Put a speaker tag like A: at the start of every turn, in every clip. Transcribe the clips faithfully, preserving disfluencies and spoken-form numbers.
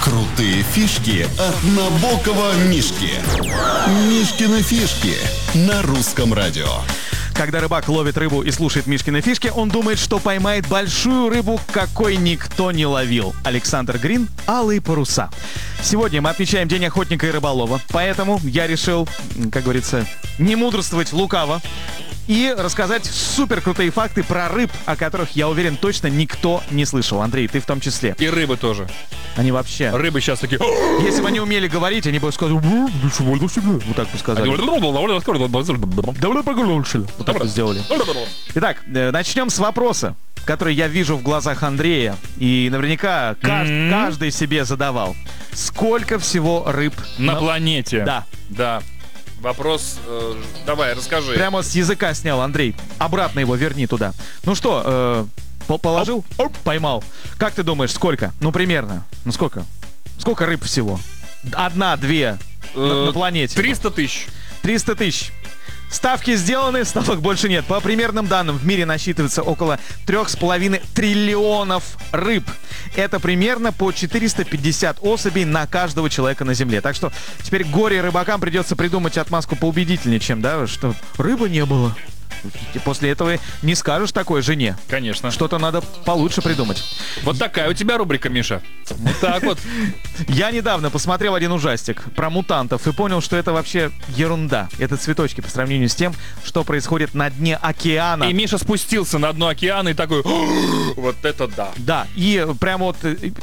A: Крутые фишки от Набокова Мишки. Мишкины фишки на русском радио.
B: Когда рыбак ловит рыбу и слушает Мишкины фишки, он думает, что поймает большую рыбу, какой никто не ловил. Александр Грин, «Алые паруса». Сегодня мы отмечаем День охотника и рыболова, поэтому я решил, как говорится, не мудрствовать лукаво и рассказать супер крутые факты про рыб, о которых, я уверен, точно никто не слышал. Андрей, ты в том числе.
C: И рыбы тоже.
B: Они вообще...
C: Рыбы сейчас такие...
B: Если бы они умели говорить, они бы сказали... Вот так бы сказали. Вот так бы сделали. Итак, начнем с вопроса, который я вижу в глазах Андрея. И наверняка кажд... mm-hmm. каждый себе задавал. Сколько всего рыб...
C: На, на... планете.
B: Да.
C: Да. Вопрос, э, давай, расскажи.
B: Прямо с языка снял, Андрей. Обратно его верни туда. Ну что, э, положил? Оп, оп. Поймал. Как ты думаешь, сколько? Ну, примерно. Ну, сколько? Сколько рыб всего? Одна, две э, на, на планете.
C: триста тысяч.
B: триста тысяч. Ставки сделаны, ставок больше нет. По примерным данным, в мире насчитывается около трех с половиной триллионов рыб. Это примерно по четыреста пятьдесят особей на каждого человека на Земле. Так что теперь горе рыбакам придется придумать отмазку поубедительнее, чем, да, что рыбы не было. И после этого не скажешь такой жене.
C: Конечно.
B: Что-то надо получше придумать.
C: Вот такая у тебя рубрика, Миша. Вот так вот.
B: Я недавно посмотрел один ужастик про мутантов и понял, что это вообще ерунда. Это цветочки по сравнению с тем, что происходит на дне океана.
C: И Миша спустился на дно океана и такой... Вот это да.
B: Да, и прямо вот...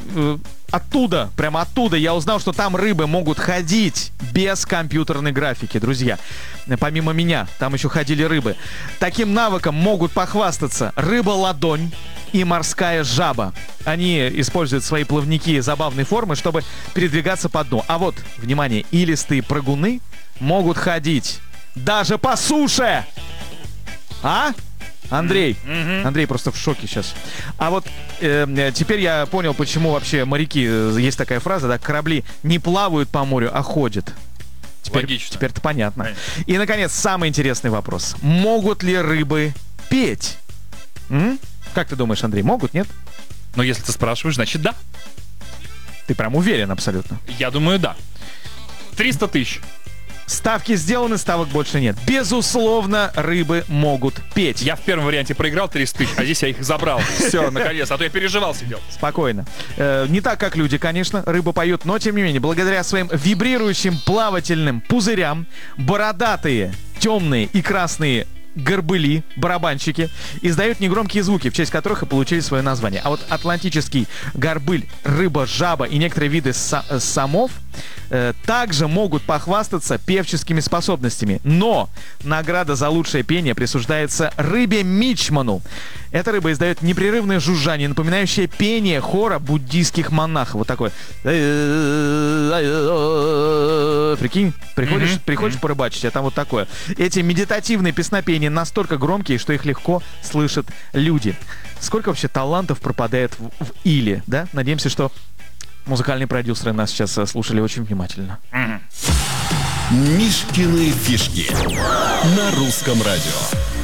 B: Оттуда, прямо оттуда я узнал, что там рыбы могут ходить без компьютерной графики, друзья. Помимо меня, там еще ходили рыбы. Таким навыком могут похвастаться рыба-ладонь и морская жаба. Они используют свои плавники забавной формы, чтобы передвигаться по дну. А вот, внимание, илистые прыгуны могут ходить даже по суше! А? Андрей, mm-hmm. Андрей просто в шоке сейчас. А вот э, теперь я понял, почему вообще моряки, есть такая фраза, да, корабли не плавают по морю, а ходят. Теперь,
C: Логично.
B: Теперь-то понятно. Right. И, наконец, самый интересный вопрос. Могут ли рыбы петь? М? Как ты думаешь, Андрей, могут, нет?
C: Ну, если ты спрашиваешь, значит, да.
B: Ты прям уверен абсолютно?
C: Я думаю, да. триста тысяч.
B: Ставки сделаны, ставок больше нет. Безусловно, рыбы могут петь.
C: Я в первом варианте проиграл триста тысяч, а здесь я их забрал. Все, наконец, а то я переживал, сидел.
B: Спокойно. Э, не так, как люди, конечно, рыбы поют, но, тем не менее, благодаря своим вибрирующим плавательным пузырям, бородатые, темные и красные горбыли, барабанщики, издают негромкие звуки, в честь которых и получили свое название. А вот атлантический горбыль, рыба-жаба и некоторые виды са- самов э, также могут похвастаться певческими способностями. Но награда за лучшее пение присуждается рыбе-мичману. Эта рыба издает непрерывное жужжание, напоминающее пение хора буддийских монахов. Вот такое. Прикинь, приходишь, mm-hmm. приходишь mm-hmm. порыбачить, а там вот такое. Эти медитативные песнопения настолько громкие, что их легко слышат люди. Сколько вообще талантов пропадает в, в иле, да? Надеемся, что музыкальные продюсеры нас сейчас слушали очень внимательно.
A: Mm-hmm. Мишкины фишки на русском радио.